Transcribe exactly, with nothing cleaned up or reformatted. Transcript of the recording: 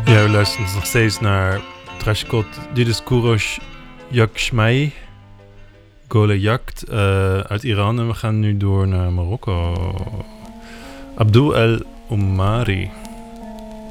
Ja, we luisteren nog steeds naar Trashkot. Dit is Kourosh Yakshmai, Gole Yakt uh, uit Iran. En we gaan nu door naar Marokko. Abdul El Omari.